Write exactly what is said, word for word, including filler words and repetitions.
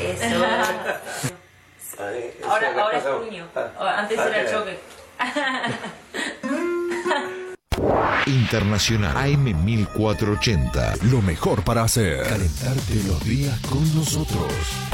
Eso. Ay, eso Ahora, le ahora es pasó. puño. Antes era el choque. Internacional A M mil cuatrocientos ochenta. Lo mejor para hacer. Calentarte los días con nosotros.